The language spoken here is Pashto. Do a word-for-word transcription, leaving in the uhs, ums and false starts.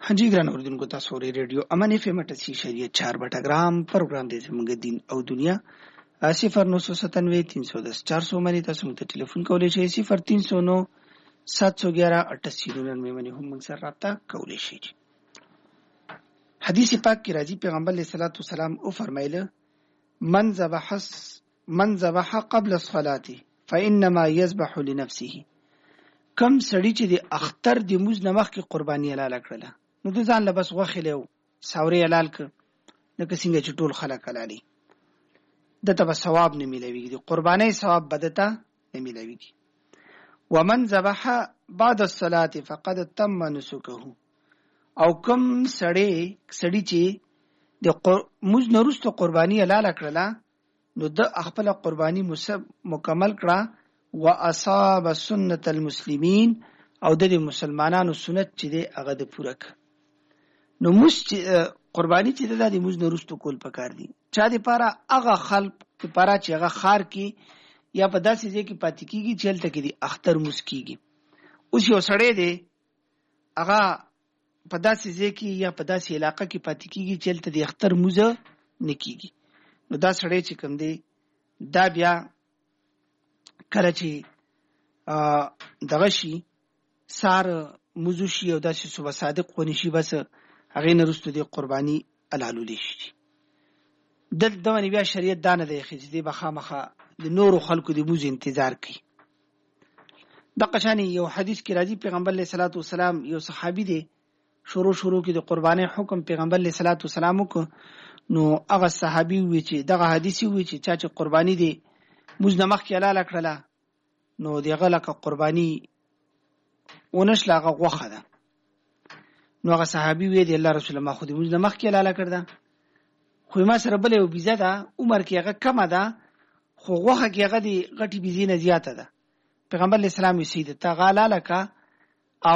हाँ जी ग्रान उर्दून को तासोरे रेडियो अमन एफ एम अठासी शरीय चार बटा ग्राम प्रोग्राम दे मंगे दिन औ दुनिया सिफर नौ सौ सतानवे तीन सौ दस चार सौ मनी तासु मुझे टेलीफोन कॉलेज है सिफर तीन सौ नौ सात सौ ग्यारह अट्ठासी निन्यानवे मनी हम मंग सर राता कॉलेज है हदीस पाक की राजी पैगंबर अलैहिस्सलातु वस्सलाम ओ फरमाइले मन ज़बह मन ज़बह قبل الصلاة فإنما يذبح لنفسه कम सड़ी چې د اختر د موز نمخ کې قرباني حلال کړله نو د ځان له بس غوښه له ساوري حلال ک لکه څنګه چې ټول خلک حلالي دته به ثواب نه ملويږي د قرباني ثواب بدته نه ملويږي ومن ذبح بعد الصلاه فقد تم نسكه او کم سړی سړی چې د موز نورستو قرباني حلال کړله نو د خپل قرباني مکمل کړه واصاب سنت المسلمین او د مسلمانانو سنت چې دی هغه د پورک نو مس قربانی چې د موږ نورستو کول پکار دي چا د پاره هغه خلق په پاره چې هغه خار کی یا په داسې ځای کې پاتې کیږي چې هلته کې د اختر مسکیږي اوس یو سړی دی هغه په داسې ځای کې یا په داسې علاقه کې پاتې کیږي چې هلته د اختر موزه نکیږي نو دا سړی چې کوم دی دا بیا کله چې دغه شي سار موزوشي او داسې صبح صادق ونشي بس هغه نه رستو دی قرباني حلالول شي د دونه بیا شریعت دانه دی چې دی بخامخه د نورو خلکو د موز انتظار کوي د قشانی یو حدیث کې راځي پیغمبر علیه الصلاۃ والسلام یو صحابي دی شروع شروع کې د قرباني حکم پیغمبر علیه الصلاۃ والسلام کو نو هغه صحابي وی چې دغه حدیث وی چې چا چې قرباني دی موږ نمخ کې حلال کړله نو دغه لکه قرباني ونش لاغه غوخه ده نو هغه صحابي وی دی الله رسول الله خو دې موږ نمخ کې حلال کړدا خو ما سره بل یو بيزه ده عمر کې هغه کم ده خو غوخه کې هغه دی غټي بيزي نه زیاته ده پیغمبر اسلام یې سید ته غاله لکه